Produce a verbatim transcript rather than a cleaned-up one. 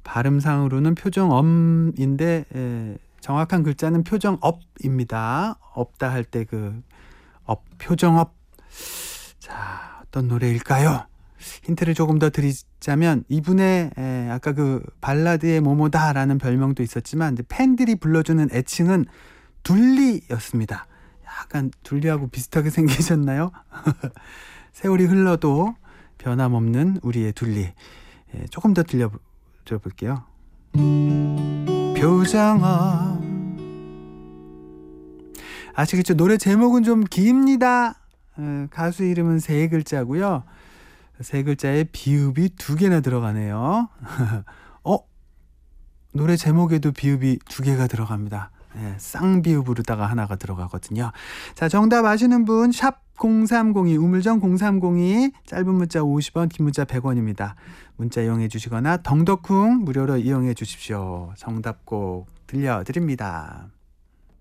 발음상으로는 표정엄인데 에, 정확한 글자는 표정업입니다. 없다 할 때 그 업, 표정업. 자, 어떤 노래일까요? 힌트를 조금 더 드리자면 이분의 에, 아까 그 발라드의 모모다라는 별명도 있었지만 팬들이 불러주는 애칭은 둘리였습니다. 약간 둘리하고 비슷하게 생기셨나요? 세월이 흘러도 변함없는 우리의 둘리. 에, 조금 더 들려드려볼게요. 표정업. 아시겠죠? 노래 제목은 좀 깁니다. 에, 가수 이름은 세 글자고요. 세 글자에 비읍이 두 개나 들어가네요. 어? 노래 제목에도 비읍이 두 개가 들어갑니다. 네, 쌍비읍으로다가 하나가 들어가거든요. 자, 정답 아시는 분 샵 공삼공이, 우물정 공삼공이, 짧은 문자 오십 원, 긴 문자 백 원입니다. 문자 이용해 주시거나 덩덕쿵 무료로 이용해 주십시오. 정답 꼭 들려드립니다.